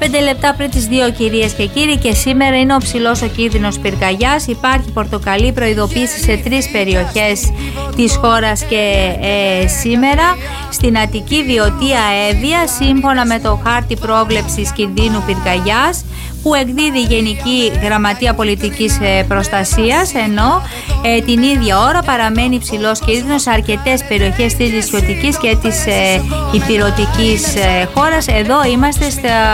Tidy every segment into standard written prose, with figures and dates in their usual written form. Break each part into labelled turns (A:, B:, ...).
A: 5 λεπτά πριν τις 2, κυρίες και κύριοι, και σήμερα είναι ο ψηλός ο κίνδυνος πυρκαγιάς. Υπάρχει πορτοκαλί προειδοποίηση σε 3 περιοχές της χώρας και σήμερα στην Αττική, Βιωτία, Εύβοια, σύμφωνα με το χάρτη πρόβλεψης κινδύνου πυρκαγιάς που εκδίδει η Γενική Γραμματεία Πολιτικής Προστασίας, ενώ την ίδια ώρα παραμένει υψηλός κίνδυνος σε αρκετές περιοχές της νησιωτικής και της ηπειρωτικής χώρας. Εδώ είμαστε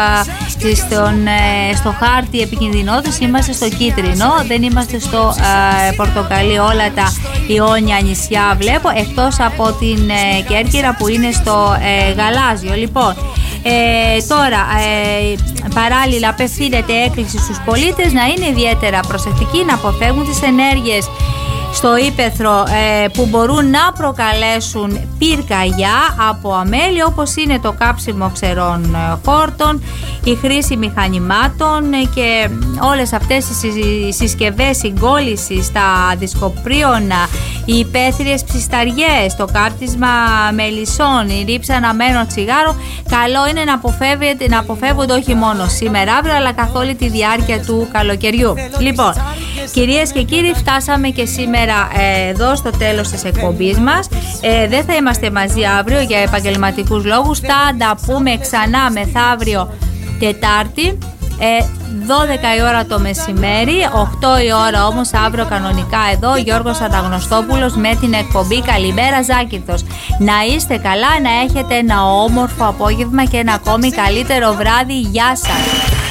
A: στο χάρτη επικινδυνότητας, είμαστε στο κίτρινο, δεν είμαστε στο πορτοκαλί. Όλα τα Ιόνια νησιά βλέπω, εκτός από την Κέρκυρα που είναι στο γαλάζιο. Λοιπόν, τώρα παράλληλα απευθύνεται έκκληση στους πολίτες να είναι ιδιαίτερα προσεκτικοί, να αποφεύγουν τις ενέργειες στο ύπαιθρο που μπορούν να προκαλέσουν πυρκαγιά από αμέλεια, όπως είναι το κάψιμο ξερών χόρτων, η χρήση μηχανημάτων και όλες αυτές οι συσκευές συγκόλλησης στα δισκοπρίωνα, οι υπαίθριες ψισταριές, το κάπτισμα μελισσών, η ρήψη αναμένων τσιγάρο. Καλό είναι να αποφεύγονται όχι μόνο σήμερα, αύριο, αλλά καθ' όλη τη διάρκεια του καλοκαιριού. Λοιπόν, κυρίες και κύριοι, φτάσαμε και σήμερα εδώ στο τέλος της εκπομπής μας. Δεν θα είμαστε μαζί αύριο για επαγγελματικούς λόγους. Θα τα πούμε ξανά μεθαύριο Τετάρτη, 12 η ώρα το μεσημέρι, 8 η ώρα όμως αύριο κανονικά εδώ Γιώργος Αναγνωστόπουλος με την εκπομπή Καλημέρα Ζάκυνθος. Να είστε καλά, να έχετε ένα όμορφο απόγευμα και ένα ακόμη καλύτερο βράδυ. Γεια σας.